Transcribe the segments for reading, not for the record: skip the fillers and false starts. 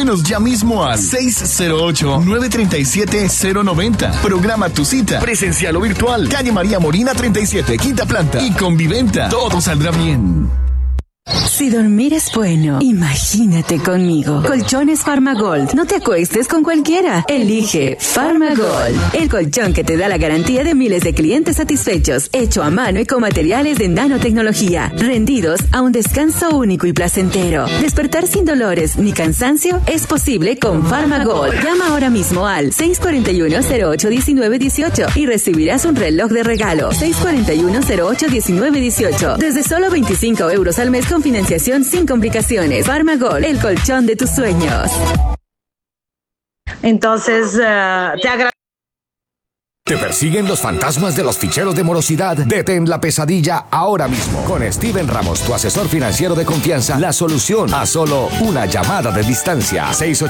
Ya mismo al 608-937-090. Programa tu cita, presencial o virtual. Calle María Molina 37, quinta planta. Y con Viventa, todo saldrá bien. Si dormir es bueno, imagínate conmigo. Colchones Farmagold. No te acuestes con cualquiera. Elige Farmagold, el colchón que te da la garantía de miles de clientes satisfechos, hecho a mano y con materiales de nanotecnología, rendidos a un descanso único y placentero. Despertar sin dolores ni cansancio es posible con Farmagold. Llama ahora mismo al 641-08-1918 y recibirás un reloj de regalo. 641-08-1918. Desde solo 25 euros al mes con financiación sin complicaciones. Farmagold, el colchón de tus sueños. Entonces, te agradezco. ¿Te persiguen los fantasmas de los ficheros de morosidad? Detén la pesadilla ahora mismo. Con Steven Ramos, tu asesor financiero de confianza, la solución a solo una llamada de distancia.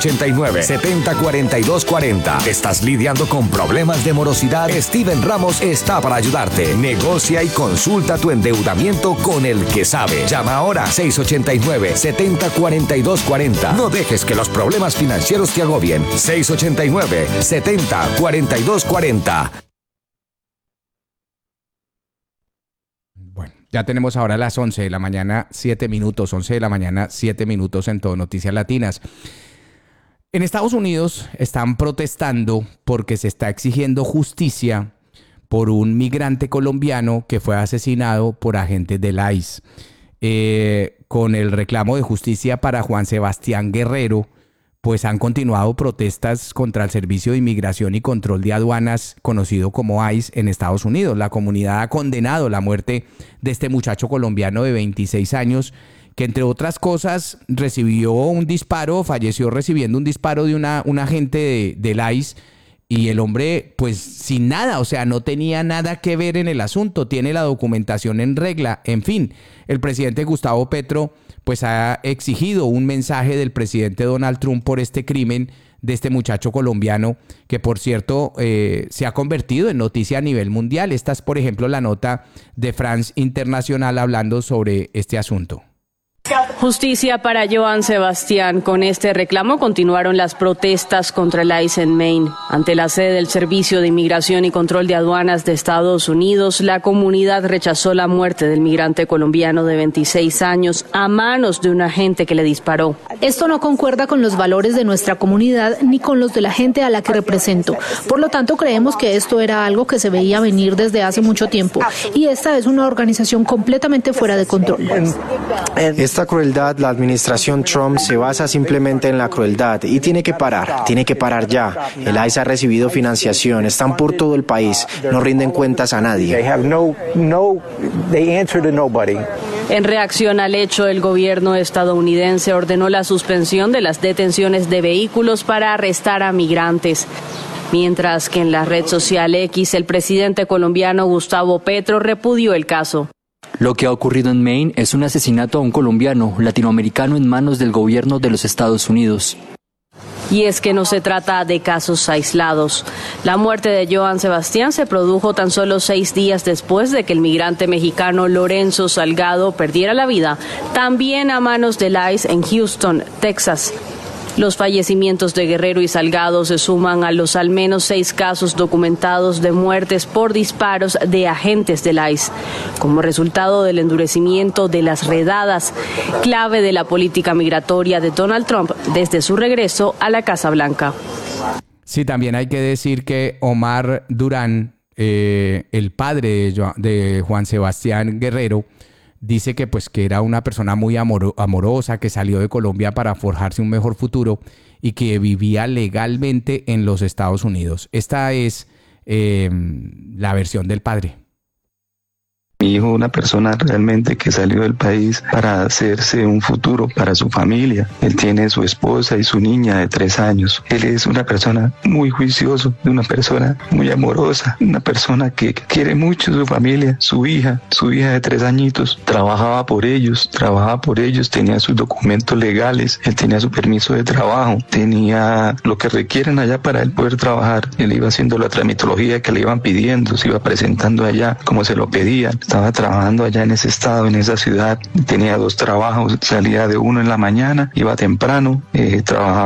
689-704240. ¿Estás lidiando con problemas de morosidad? Steven Ramos está para ayudarte. Negocia y consulta tu endeudamiento con el que sabe. Llama ahora 689-704240. No dejes que los problemas financieros te agobien. 689-704240. Ya tenemos ahora las 11 de la mañana, 7 minutos, 11 de la mañana, 7 minutos en Todo Noticias Latinas. En Estados Unidos están protestando porque se está exigiendo justicia por un migrante colombiano que fue asesinado por agentes del ICE. Con el reclamo de justicia para Juan Sebastián Guerrero, pues han continuado protestas contra el Servicio de Inmigración y Control de Aduanas, conocido como ICE, en Estados Unidos. La comunidad ha condenado la muerte de este muchacho colombiano de 26 años, que entre otras cosas falleció recibiendo un disparo de un agente del ICE, y el hombre pues sin nada, o sea, no tenía nada que ver en el asunto, tiene la documentación en regla. En fin, el presidente Gustavo Petro pues ha exigido un mensaje del presidente Donald Trump por este crimen de este muchacho colombiano, que por cierto se ha convertido en noticia a nivel mundial. Esta es, por ejemplo, la nota de France International hablando sobre este asunto. Justicia para Joan Sebastián. Con este reclamo continuaron las protestas contra el ICE en Maine. Ante la sede del Servicio de Inmigración y Control de Aduanas de Estados Unidos, la comunidad rechazó la muerte del migrante colombiano de 26 años a manos de un agente que le disparó. Esto no concuerda con los valores de nuestra comunidad ni con los de la gente a la que represento. Por lo tanto, creemos que esto era algo que se veía venir desde hace mucho tiempo, y esta es una organización completamente fuera de control. Esta crueldad, la administración Trump se basa simplemente en la crueldad y tiene que parar ya. El ICE ha recibido financiación, están por todo el país, no rinden cuentas a nadie. En reacción al hecho, el gobierno estadounidense ordenó la suspensión de las detenciones de vehículos para arrestar a migrantes. Mientras que en la red social X, el presidente colombiano Gustavo Petro repudió el caso. Lo que ha ocurrido en Maine es un asesinato a un colombiano latinoamericano en manos del gobierno de los Estados Unidos. Y es que no se trata de casos aislados. La muerte de Joan Sebastián se produjo tan solo 6 días después de que el migrante mexicano Lorenzo Salgado perdiera la vida, también a manos del ICE en Houston, Texas. Los fallecimientos de Guerrero y Salgado se suman a los al menos 6 casos documentados de muertes por disparos de agentes del ICE, como resultado del endurecimiento de las redadas, clave de la política migratoria de Donald Trump desde su regreso a la Casa Blanca. Sí, también hay que decir que Omar Durán, el padre de Juan Sebastián Guerrero, dice que que era una persona muy amorosa, que salió de Colombia para forjarse un mejor futuro y que vivía legalmente en los Estados Unidos. Esta es la versión del padre. Mi hijo, una persona realmente que salió del país para hacerse un futuro para su familia. Él tiene su esposa y su niña de 3 años. Él es una persona muy juicioso, una persona muy amorosa, una persona que quiere mucho a su familia, su hija de 3 añitos. Trabajaba por ellos, tenía sus documentos legales, él tenía su permiso de trabajo, tenía lo que requieren allá para él poder trabajar. Él iba haciendo la tramitología que le iban pidiendo, se iba presentando allá como se lo pedían. Estaba trabajando allá en ese estado, en esa ciudad. Tenía 2 trabajos, salía de uno en la mañana, iba temprano, trabajaba